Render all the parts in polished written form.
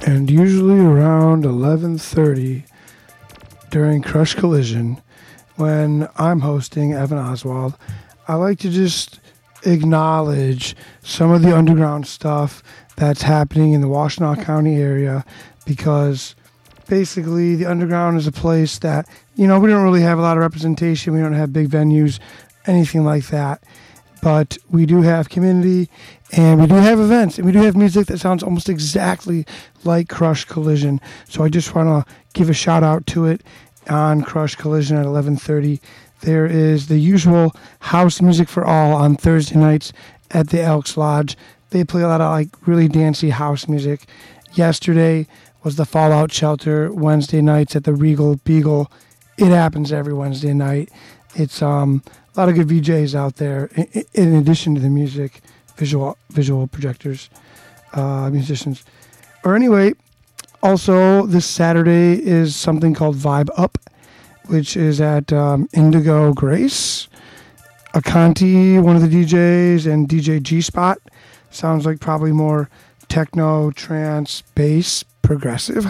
And usually around 11:30 during Crush Collision, when I'm hosting Evan Oswald, I like to just acknowledge some of the underground stuff that's happening in the Washtenaw County area, because basically the underground is a place that, we don't really have a lot of representation. We don't have big venues, anything like that. But we do have community, and we do have events, and we do have music that sounds almost exactly like Crush Collision. So I just want to give a shout out to it on Crush Collision at 11:30. There is the usual house music for all on Thursday nights at the Elks Lodge. They play a lot of really dancey house music. Yesterday was the Fallout Shelter Wednesday nights at the Regal Beagle. It happens every Wednesday night. It's a lot of good VJs out there, in addition to the music, visual projectors, musicians. Or anyway, also this Saturday is something called Vibe Up, which is at Indigo Grace. Akanti, one of the DJs, and DJ G-Spot. Sounds like probably more techno, trance, bass, progressive.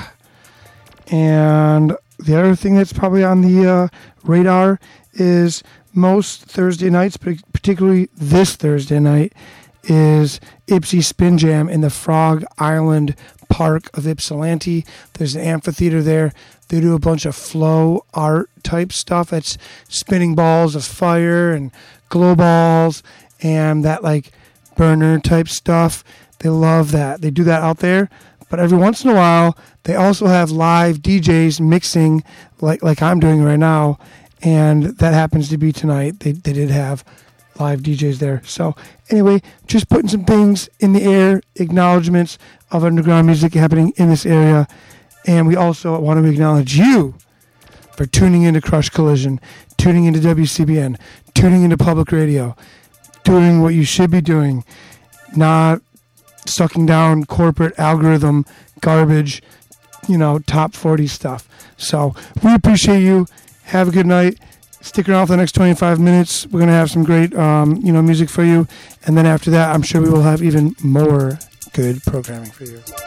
And the other thing that's probably on the radar is most Thursday nights, but particularly this Thursday night, is Ipsy Spin Jam in the Frog Island Park of Ypsilanti. There's an amphitheater there. They do a bunch of flow art type stuff. That's spinning balls of fire and glow balls and that burner type stuff. They love that. They do that out there. But every once in a while, they also have live DJs mixing like I'm doing right now. And that happens to be tonight. They did have live DJs there. So anyway, just putting some things in the air, acknowledgments of underground music happening in this area. And we also want to acknowledge you for tuning into Crush Collision, tuning into WCBN, tuning into public radio, doing what you should be doing, not sucking down corporate algorithm garbage, top 40 stuff. So we appreciate you. Have a good night. Stick around for the next 25 minutes. We're going to have some great, music for you. And then after that, I'm sure we will have even more good programming for you.